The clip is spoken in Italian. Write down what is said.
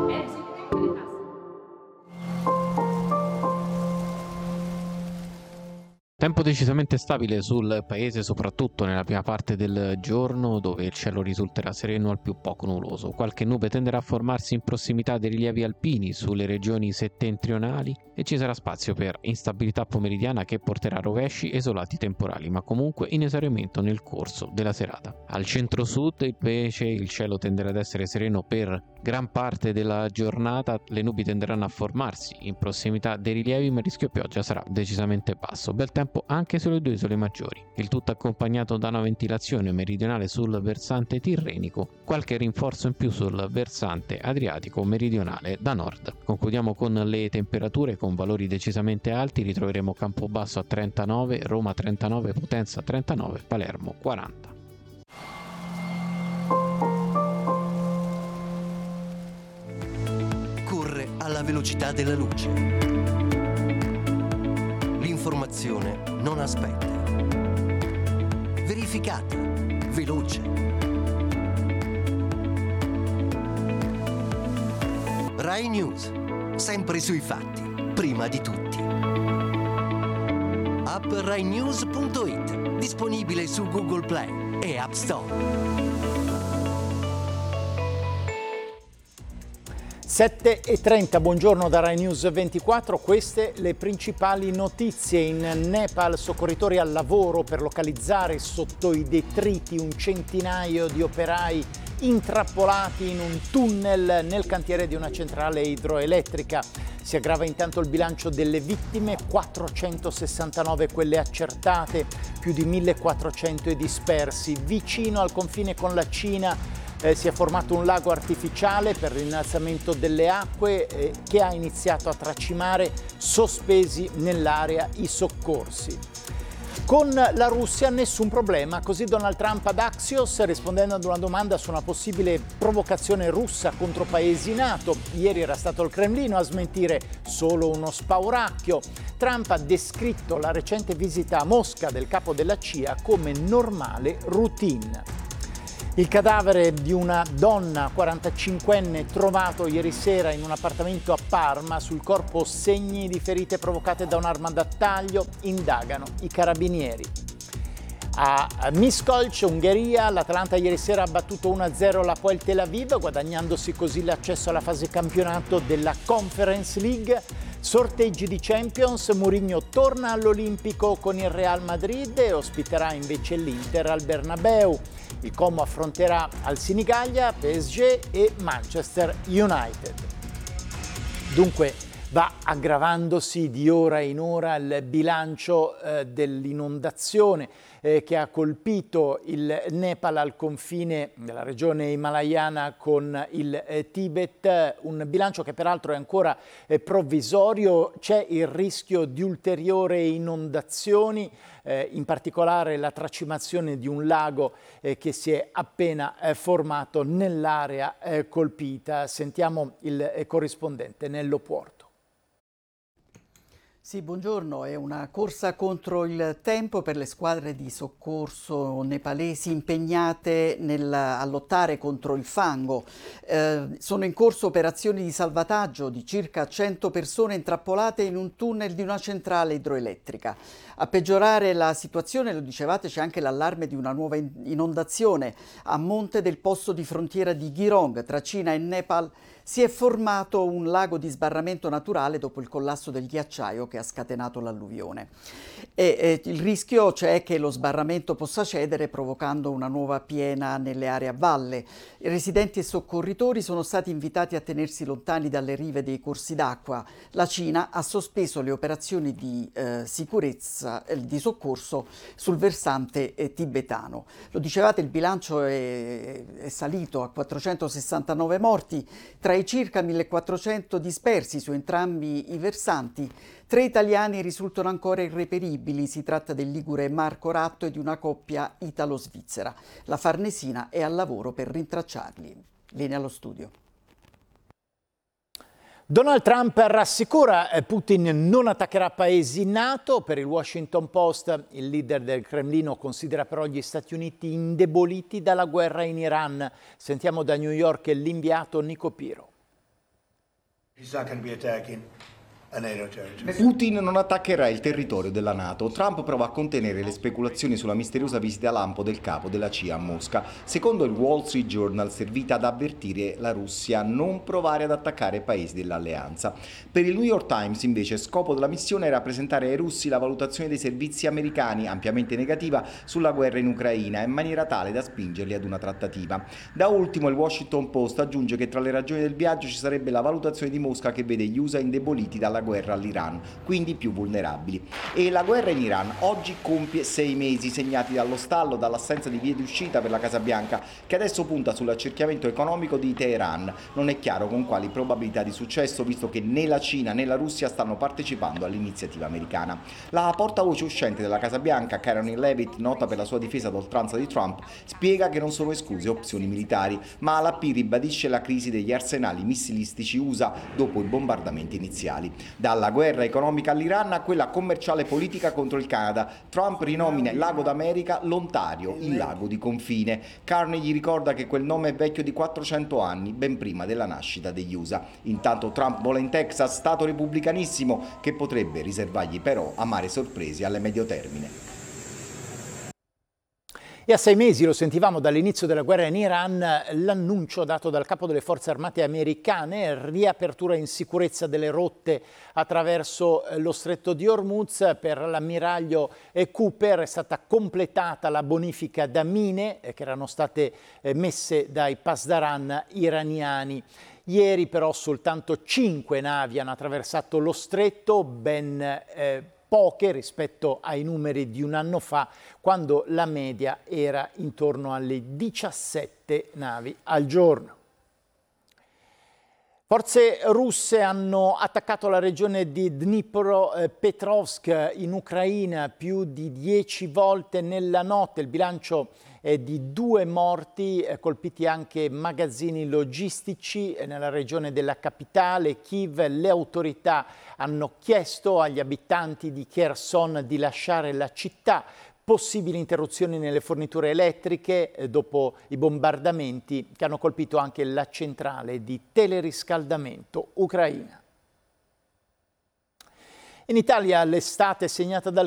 Tempo decisamente stabile sul paese, soprattutto nella prima parte del giorno, dove il cielo risulterà sereno al più poco nuvoloso. Qualche nube tenderà a formarsi in prossimità dei rilievi alpini sulle regioni settentrionali e ci sarà spazio per instabilità pomeridiana che porterà rovesci e isolati temporali, ma comunque in esaurimento nel corso della serata. Al centro-sud invece il cielo tenderà ad essere sereno per gran parte della giornata, le nubi tenderanno a formarsi in prossimità dei rilievi, ma il rischio pioggia sarà decisamente basso. Bel tempo anche sulle due isole maggiori, il tutto accompagnato da una ventilazione meridionale sul versante tirrenico, qualche rinforzo in più sul versante adriatico meridionale da nord. Concludiamo con le temperature con valori decisamente alti, ritroveremo Campobasso a 39, Roma 39, Potenza 39, Palermo 40. Corre alla velocità della luce. L'informazione non aspetta. Verificata, veloce. Rai News, sempre sui fatti, prima di tutti. App rainews.it, disponibile su Google Play e App Store. 7:30, buongiorno da Rai News 24, queste le principali notizie. In Nepal soccorritori al lavoro per localizzare sotto i detriti un centinaio di operai intrappolati in un tunnel nel cantiere di una centrale idroelettrica. Si aggrava intanto il bilancio delle vittime, 469 quelle accertate, più di 1400 i dispersi. Vicino al confine con la Cina si è formato un lago artificiale per l'innalzamento delle acque che ha iniziato a tracimare, sospesi nell'area i soccorsi. Con la Russia nessun problema, così Donald Trump ad Axios, rispondendo ad una domanda su una possibile provocazione russa contro paesi NATO. Ieri era stato il Cremlino a smentire, solo uno spauracchio. Trump ha descritto la recente visita a Mosca del capo della CIA come normale routine. Il cadavere di una donna 45enne trovato ieri sera in un appartamento a Parma, sul corpo segni di ferite provocate da un'arma da taglio, indagano i carabinieri. A Miskolc, Ungheria, l'Atalanta ieri sera ha battuto 1-0 l'Hapoel Tel Aviv, guadagnandosi così l'accesso alla fase campionato della Conference League. Sorteggi di Champions, Mourinho torna all'Olimpico con il Real Madrid e ospiterà invece l'Inter al Bernabeu. Il Como affronterà al Senigallia, PSG e Manchester United. Dunque va aggravandosi di ora in ora il bilancio dell'inondazione che ha colpito il Nepal al confine della regione himalayana con il Tibet, un bilancio che peraltro è ancora provvisorio. C'è il rischio di ulteriori inondazioni, in particolare la tracimazione di un lago che si è appena formato nell'area colpita. Sentiamo il corrispondente Nello Puorto. Sì, buongiorno. È una corsa contro il tempo per le squadre di soccorso nepalesi impegnate a lottare contro il fango. Sono in corso operazioni di salvataggio di circa 100 persone intrappolate in un tunnel di una centrale idroelettrica. A peggiorare la situazione, lo dicevate, c'è anche l'allarme di una nuova inondazione. A monte del posto di frontiera di Girong, tra Cina e Nepal, si è formato un lago di sbarramento naturale dopo il collasso del ghiacciaio che ha scatenato l'alluvione. Il rischio c'è che lo sbarramento possa cedere provocando una nuova piena nelle aree a valle. I residenti e soccorritori sono stati invitati a tenersi lontani dalle rive dei corsi d'acqua. La Cina ha sospeso le operazioni di sicurezza e di soccorso sul versante tibetano. Lo dicevate, il bilancio è salito a 469 morti, tra i circa 1400 dispersi su entrambi i versanti. 3 italiani risultano ancora irreperibili, si tratta del ligure Marco Ratto e di una coppia italo-svizzera. La Farnesina è al lavoro per rintracciarli. Linea allo studio. Donald Trump rassicura Putin non attaccherà paesi NATO. Per il Washington Post il leader del Cremlino considera però gli Stati Uniti indeboliti dalla guerra in Iran. Sentiamo da New York l'inviato Nico Piro. He's not going to be attacking a NATO territory. Putin non attaccherà il territorio della NATO. Trump prova a contenere le speculazioni sulla misteriosa visita lampo del capo della CIA a Mosca. Secondo il Wall Street Journal, servita ad avvertire la Russia a non provare ad attaccare paesi dell'alleanza. Per il New York Times, invece, scopo della missione era presentare ai russi la valutazione dei servizi americani, ampiamente negativa, sulla guerra in Ucraina, in maniera tale da spingerli ad una trattativa. Da ultimo, il Washington Post aggiunge che tra le ragioni del viaggio ci sarebbe la valutazione di Mosca che vede gli USA indeboliti dalla guerra all'Iran, quindi più vulnerabili. E la guerra in Iran oggi compie 6 mesi, segnati dallo stallo, dall'assenza di vie d'uscita per la Casa Bianca, che adesso punta sull'accerchiamento economico di Teheran. Non è chiaro con quali probabilità di successo, visto che né la Cina né la Russia stanno partecipando all'iniziativa americana. La portavoce uscente della Casa Bianca, Caroline Leavitt, nota per la sua difesa ad oltranza di Trump, spiega che non sono escluse opzioni militari, ma l'AP ribadisce la crisi degli arsenali missilistici USA dopo i bombardamenti iniziali. Dalla guerra economica all'Iran a quella commerciale politica contro il Canada, Trump rinomina il lago d'America l'Ontario, il lago di confine. Carney gli ricorda che quel nome è vecchio di 400 anni, ben prima della nascita degli USA. Intanto Trump vola in Texas, stato repubblicanissimo, che potrebbe riservargli però amare sorprese alle medio termine. E a 6 mesi, lo sentivamo dall'inizio della guerra in Iran, l'annuncio dato dal capo delle forze armate americane, riapertura in sicurezza delle rotte attraverso lo stretto di Hormuz. Per l'ammiraglio Cooper è stata completata la bonifica da mine che erano state messe dai pasdaran iraniani. Ieri però soltanto 5 navi hanno attraversato lo stretto, ben poche rispetto ai numeri di un anno fa, quando la media era intorno alle 17 navi al giorno. Forze russe hanno attaccato la regione di Dnipropetrovsk in Ucraina più di 10 volte nella notte. Il bilancio è di 2 morti, colpiti anche magazzini logistici nella regione della capitale, Kiev. Le autorità hanno chiesto agli abitanti di Kherson di lasciare la città. Possibili interruzioni nelle forniture elettriche dopo i bombardamenti che hanno colpito anche la centrale di teleriscaldamento ucraina. In Italia l'estate è segnata dal